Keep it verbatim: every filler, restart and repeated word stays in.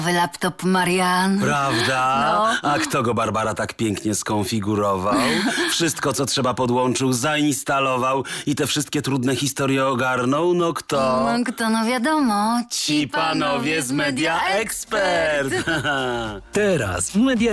laptop Marian. Prawda? No. A kto go, Barbara, tak pięknie skonfigurował? Wszystko, co trzeba, podłączył, zainstalował i te wszystkie trudne historie ogarnął? No kto? No kto, no wiadomo. Ci panowie z Media Expert. Teraz w Media